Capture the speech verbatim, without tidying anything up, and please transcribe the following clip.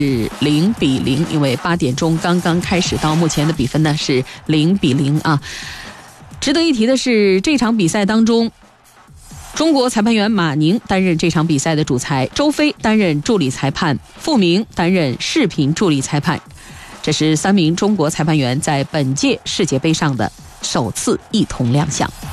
是零比零，因为八点钟刚刚开始，到目前的比分呢是零比零啊。值得一提的是，这场比赛当中，中国裁判员马宁担任这场比赛的主裁，周飞担任助理裁判，傅明担任视频助理裁判。这是三名中国裁判员在本届世界杯上的首次一同亮相。